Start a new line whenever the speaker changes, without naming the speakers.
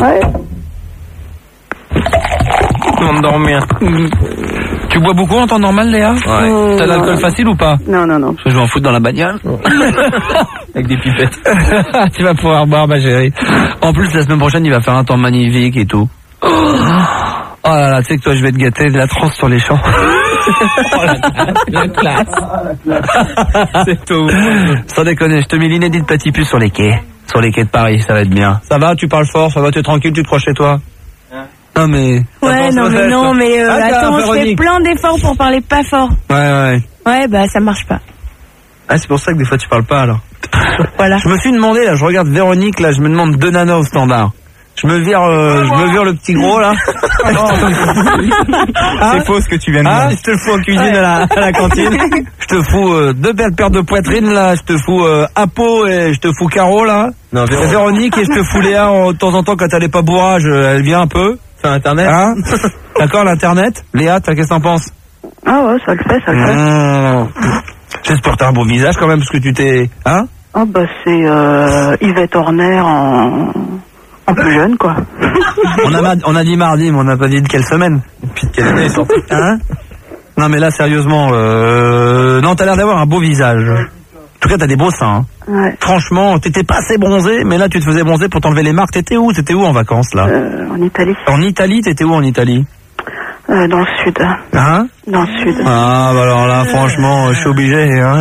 Ouais.
On dormir.
Tu bois beaucoup en temps normal, Léa?
Ouais.
T'as l'alcool facile ou pas?
Non.
Parce que je vais en foutre dans la bagnole.
Avec des pipettes.
Tu vas pouvoir boire, ma chérie. En plus, la semaine prochaine, il va faire un temps magnifique et tout. Oh là là, tu sais que toi, je vais te gâter de la transe sur les champs.
La classe. C'est tout.
Sans déconner, je te mets l'inédit de Platypus sur les quais. Sur les quais de Paris, ça va être bien. Ça va, tu parles fort, ça va, tu es tranquille, tu te crois chez toi? Non mais...
Ouais, non mais attends, je fais plein d'efforts pour parler pas fort.
Ouais.
Ouais, bah ça marche pas.
Ah, c'est pour ça que des fois tu parles pas alors.
Voilà.
Je me suis demandé, là, je regarde Véronique, là, je me demande 2 nanas au standard. Je me vire le petit gros, là.
C'est faux ce que tu viens de dire.
Ah, je te le fous en cuisine à la cantine. Je te fous 2 belles paires de poitrine, là. Je te fous Apo et je te fous Caro, là.
Non,
Véronique et je te fous Léa de temps en temps quand elle est pas bourrage, elle vient un peu.
Sur Internet.
Hein? D'accord, l'Internet? Léa, qu'est-ce que t'en penses?
Ah ouais, ça le fait.
J'espère que t'as un beau visage quand même, parce que tu t'es... Hein?
Ah bah c'est Yvette Horner en plus jeune, quoi.
On a dit mardi, mais on n'a pas dit de quelle semaine.
Puis de quelle année est sorti?
Hein? Non mais là, sérieusement, non, t'as l'air d'avoir un beau visage. En tout cas, t'as des beaux seins. Hein.
Ouais.
Franchement, t'étais pas assez bronzé, mais là, tu te faisais bronzer pour t'enlever les marques. T'étais où en vacances, là?
En Italie.
En Italie? T'étais où en Italie?
Dans le sud.
Hein?
Dans le sud.
Ah, bah alors là, franchement, je suis obligé, hein.